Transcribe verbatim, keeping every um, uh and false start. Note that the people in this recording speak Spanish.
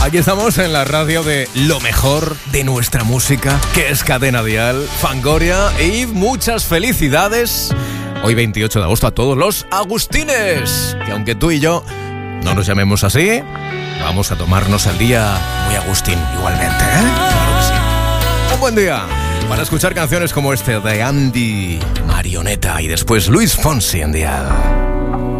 Aquí estamos en la radio de lo mejor de nuestra música, que es Cadena Dial, Fangoria, y muchas felicidades hoy veintiocho de agosto a todos los agustines, que aunque tú y yo no nos llamemos así, vamos a tomarnos el día muy agustín igualmente, ¿eh? Claro que sí. Un buen día para escuchar canciones como este de Andy Marioneta y después Luis Fonsi en Dial.